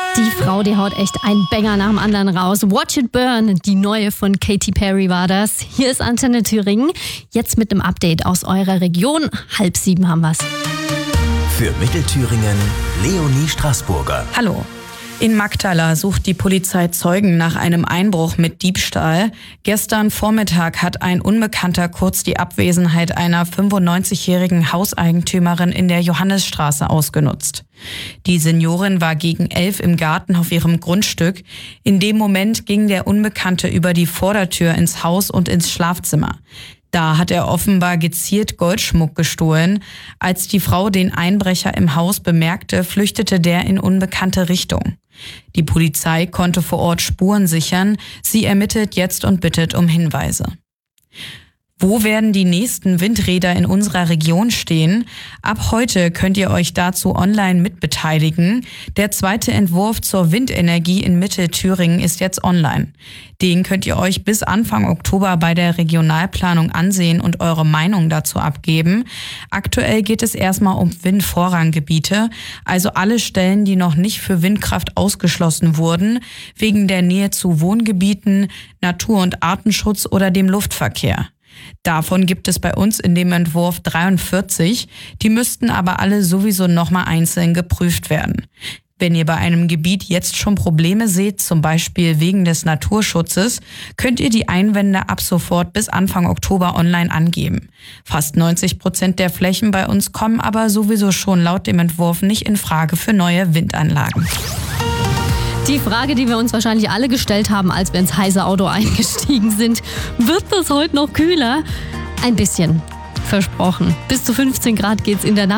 Die Frau, die haut echt einen Banger nach dem anderen raus. Watch It Burn, die neue von Katy Perry war das. Hier ist Antenne Thüringen. Jetzt mit einem Update aus eurer Region. 6:30 haben wir's. Für Mittelthüringen, Leonie Straßburger. Hallo. In Magdala sucht die Polizei Zeugen nach einem Einbruch mit Diebstahl. Gestern Vormittag hat ein Unbekannter kurz die Abwesenheit einer 95-jährigen Hauseigentümerin in der Johannesstraße ausgenutzt. Die Seniorin war gegen 11 im Garten auf ihrem Grundstück. In dem Moment ging der Unbekannte über die Vordertür ins Haus und ins Schlafzimmer. Da hat er offenbar gezielt Goldschmuck gestohlen. Als die Frau den Einbrecher im Haus bemerkte, flüchtete der in unbekannte Richtung. Die Polizei konnte vor Ort Spuren sichern. Sie ermittelt jetzt und bittet um Hinweise. Wo werden die nächsten Windräder in unserer Region stehen? Ab heute könnt ihr euch dazu online mitbeteiligen. Der zweite Entwurf zur Windenergie in Mittelthüringen ist jetzt online. Den könnt ihr euch bis Anfang Oktober bei der Regionalplanung ansehen und eure Meinung dazu abgeben. Aktuell geht es erstmal um Windvorranggebiete, also alle Stellen, die noch nicht für Windkraft ausgeschlossen wurden, wegen der Nähe zu Wohngebieten, Natur- und Artenschutz oder dem Luftverkehr. Davon gibt es bei uns in dem Entwurf 43, die müssten aber alle sowieso nochmal einzeln geprüft werden. Wenn ihr bei einem Gebiet jetzt schon Probleme seht, zum Beispiel wegen des Naturschutzes, könnt ihr die Einwände ab sofort bis Anfang Oktober online angeben. Fast 90% der Flächen bei uns kommen aber sowieso schon laut dem Entwurf nicht in Frage für neue Windanlagen. Die Frage, die wir uns wahrscheinlich alle gestellt haben, als wir ins heiße Auto eingestiegen sind. Wird das heute noch kühler? Ein bisschen. Versprochen. Bis zu 15 Grad geht's in der Nacht.